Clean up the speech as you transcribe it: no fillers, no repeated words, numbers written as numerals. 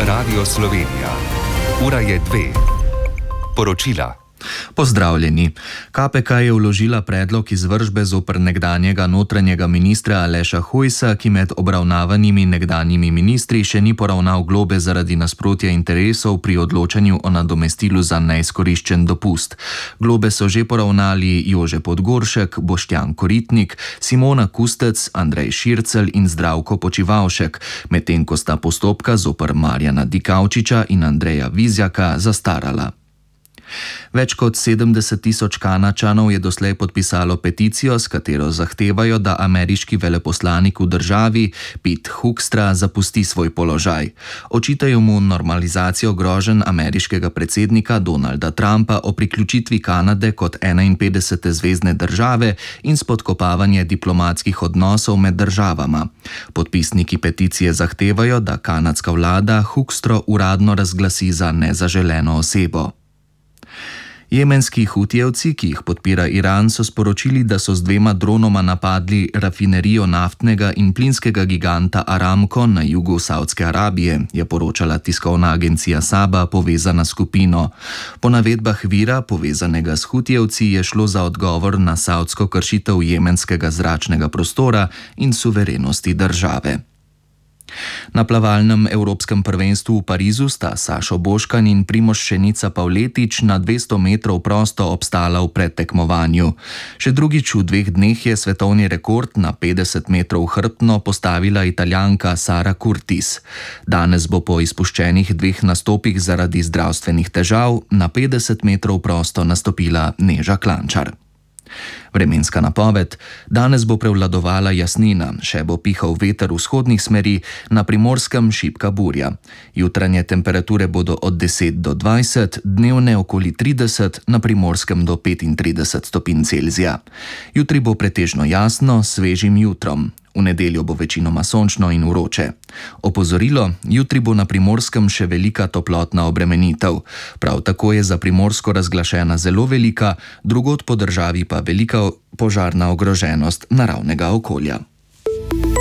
Radio Slovenija. Ura je 2. Poročila. Pozdravljeni. KPK je vložila predlog izvršbe zoper nekdanjega notranjega ministra Aleša Hojsa, ki med obravnavanimi nekdanjimi ministri še ni poravnal globe zaradi nasprotja interesov pri odločanju o nadomestilu za neizkoriščen dopust. Globe so že poravnali Jože Podgoršek, Boštjan Koritnik, Simona Kustec, Andrej Šircelj in Zdravko Počivalšek, medtem ko sta postopka zoper Marjana Dikaučiča in Andreja Vizjaka zastarala. Več kot 70.000 Kanačanov je doslej podpisalo peticijo, s katero zahtevajo, da ameriški veleposlanik v državi Pete Hoekstra zapusti svoj položaj. Očitajo mu normalizacijo groženj ameriškega predsednika Donalda Trumpa o priključitvi Kanade kot 51. zvezne države in spodkopavanje diplomatskih odnosov med državama. Podpisniki peticije zahtevajo, da kanadska vlada Hoekstro uradno razglasi za nezaželeno osebo. Jemenski hutijevci, ki jih podpira Iran, so sporočili, da so z 2 dronoma napadli rafinerijo naftnega in plinskega giganta Aramco na jugu Savdske Arabije, je poročala tiskovna agencija Saba, povezana s skupino. Po navedbah vira, povezanega s hutijevci, je šlo za odgovor na savdsko kršitev jemenskega zračnega prostora in suverenosti države. Na plavalnem evropskem prvenstvu v Parizu sta Sašo Boškan in Primož Šenica Pavletič na 200 metrov prosto obstala v predtekmovanju. Še drugič v 2 dneh je svetovni rekord na 50 metrov hrbtno postavila Italijanka Sara Curtis. Danes bo po izpuščenih 2 nastopih zaradi zdravstvenih težav na 50 metrov prosto nastopila Neža Klančar. Vremenska napoved: danes bo prevladovala jasnina, še bo pihal veter vzhodnih smeri, na Primorskem šibka burja. Jutranje temperature bodo od 10 do 20, dnevne okoli 30, na Primorskem do 35 stopinj Celzija. Jutri bo pretežno jasno, s svežim jutrom. V nedeljo bo večinoma sončno in vroče. Opozorilo: jutri bo na Primorskem še velika toplotna obremenitev. Prav tako je za Primorsko razglašena zelo velika, drugod po državi pa velika požarna ogroženost naravnega okolja.